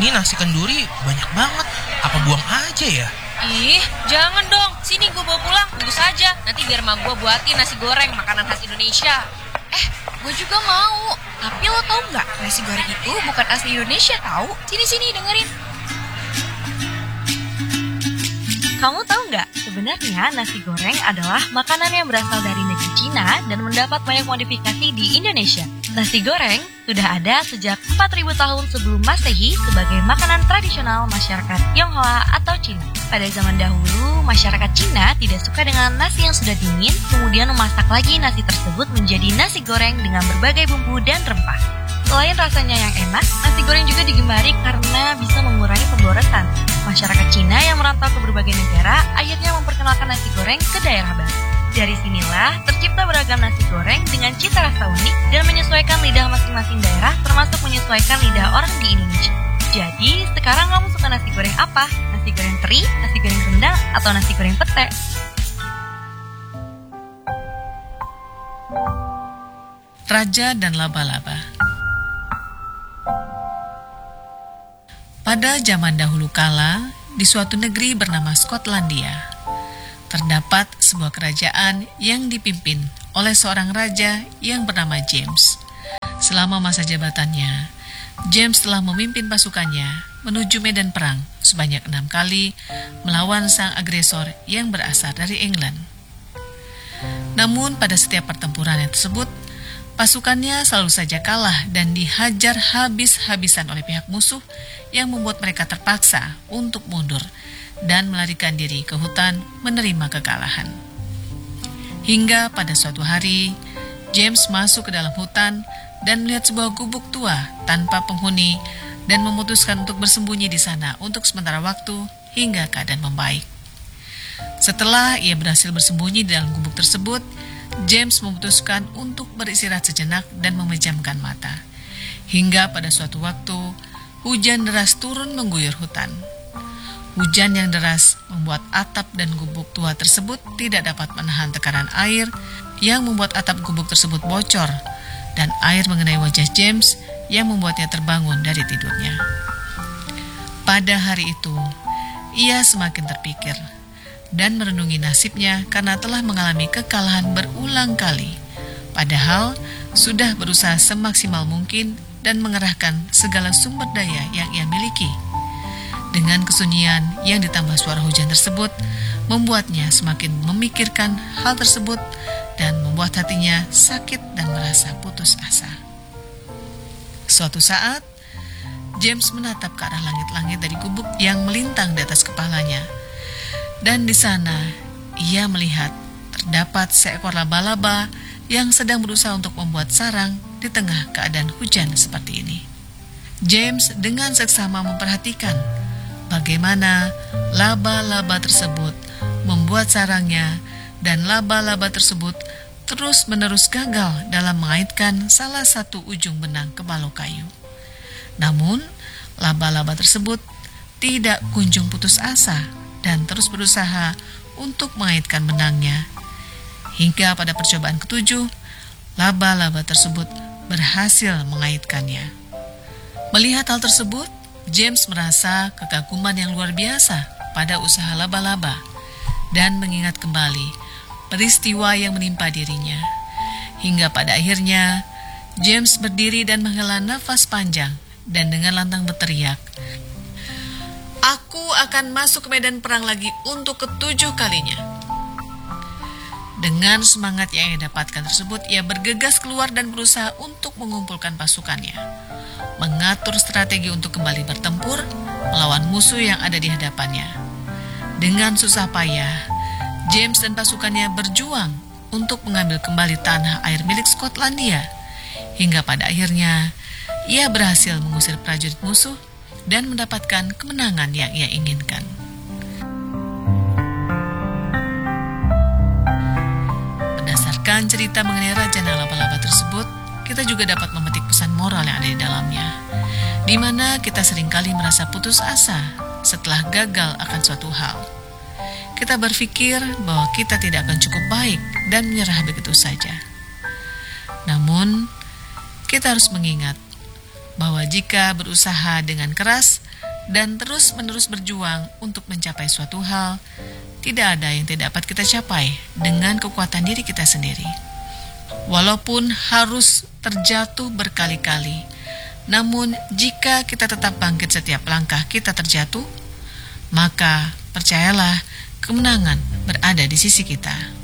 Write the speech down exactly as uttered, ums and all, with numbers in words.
Ini nasi kenduri banyak banget. Apa buang aja ya? Ih, jangan dong. Sini gue bawa pulang, bungkus aja. Nanti biar mak gue buatin nasi goreng, makanan khas Indonesia. Eh, gue juga mau. Tapi lo tau nggak, nasi goreng itu bukan asli Indonesia tahu? Sini-sini dengerin. Kamu tahu nggak, sebenarnya nasi goreng adalah makanan yang berasal dari negeri Cina dan mendapat banyak modifikasi di Indonesia. Nasi goreng sudah ada sejak empat ribu tahun sebelum Masehi sebagai makanan tradisional masyarakat Tionghoa atau Cina. Pada zaman dahulu, masyarakat Cina tidak suka dengan nasi yang sudah dingin, kemudian memasak lagi nasi tersebut menjadi nasi goreng dengan berbagai bumbu dan rempah. Selain rasanya yang enak, nasi goreng juga digemari karena bisa mengurangi pemborosan. Masyarakat Cina yang merantau ke berbagai negara akhirnya memperkenalkan nasi goreng ke daerah baru. Dari sinilah tercipta beragam nasi goreng dengan cita rasa unik dan menyesuaikan lidah masing-masing daerah, termasuk menyesuaikan lidah orang di Indonesia. Jadi, sekarang kamu suka nasi goreng apa? Nasi goreng teri, nasi goreng rendang, atau nasi goreng pete? Raja dan Laba-Laba. Pada zaman dahulu kala, di suatu negeri bernama Skotlandia, terdapat sebuah kerajaan yang dipimpin oleh seorang raja yang bernama James. Selama masa jabatannya, James telah memimpin pasukannya menuju medan perang sebanyak enam kali melawan sang agresor yang berasal dari England. Namun pada setiap pertempuran tersebut, pasukannya selalu saja kalah dan dihajar habis-habisan oleh pihak musuh yang membuat mereka terpaksa untuk mundur dan melarikan diri ke hutan menerima kekalahan. Hingga pada suatu hari, James masuk ke dalam hutan dan melihat sebuah gubuk tua tanpa penghuni dan memutuskan untuk bersembunyi di sana untuk sementara waktu hingga keadaan membaik. Setelah ia berhasil bersembunyi di dalam gubuk tersebut, James memutuskan untuk beristirahat sejenak dan memejamkan mata. Hingga pada suatu waktu, hujan deras turun mengguyur hutan. Hujan yang deras membuat atap dan gubuk tua tersebut tidak dapat menahan tekanan air yang membuat atap gubuk tersebut bocor dan air mengenai wajah James yang membuatnya terbangun dari tidurnya. Pada hari itu, ia semakin terpikir dan merenungi nasibnya karena telah mengalami kekalahan berulang kali, padahal sudah berusaha semaksimal mungkin dan mengerahkan segala sumber daya yang ia miliki. Dengan kesunyian yang ditambah suara hujan tersebut, membuatnya semakin memikirkan hal tersebut dan membuat hatinya sakit dan merasa putus asa. Suatu saat, James menatap ke arah langit-langit dari gubuk yang melintang di atas kepalanya. Dan di sana, ia melihat terdapat seekor laba-laba yang sedang berusaha untuk membuat sarang di tengah keadaan hujan seperti ini. James dengan seksama memperhatikan bagaimana laba-laba tersebut membuat sarangnya dan laba-laba tersebut terus-menerus gagal dalam mengaitkan salah satu ujung benang ke balok kayu. Namun, laba-laba tersebut tidak kunjung putus asa dan terus berusaha untuk mengaitkan benangnya. Hingga pada percobaan ketujuh, laba-laba tersebut berhasil mengaitkannya. Melihat hal tersebut, James merasa kekaguman yang luar biasa pada usaha laba-laba dan mengingat kembali peristiwa yang menimpa dirinya. Hingga pada akhirnya, James berdiri dan menghela nafas panjang dan dengan lantang berteriak, "Aku akan masuk ke medan perang lagi untuk ketujuh kalinya." Dengan semangat yang ia dapatkan tersebut, ia bergegas keluar dan berusaha untuk mengumpulkan pasukannya, mengatur strategi untuk kembali bertempur melawan musuh yang ada di hadapannya. Dengan susah payah, James dan pasukannya berjuang untuk mengambil kembali tanah air milik Skotlandia, hingga pada akhirnya ia berhasil mengusir prajurit musuh dan mendapatkan kemenangan yang ia inginkan. Berdasarkan cerita mengenai Raja dan Laba-Laba tersebut, kita juga dapat memetik pesan moral yang ada di dalamnya, di mana kita seringkali merasa putus asa setelah gagal akan suatu hal. Kita berpikir bahwa kita tidak akan cukup baik dan menyerah begitu saja. Namun, kita harus mengingat bahwa jika berusaha dengan keras, dan terus-menerus berjuang untuk mencapai suatu hal, tidak ada yang tidak dapat kita capai dengan kekuatan diri kita sendiri. Walaupun harus terjatuh berkali-kali, namun jika kita tetap bangkit setiap langkah kita terjatuh, maka percayalah kemenangan berada di sisi kita.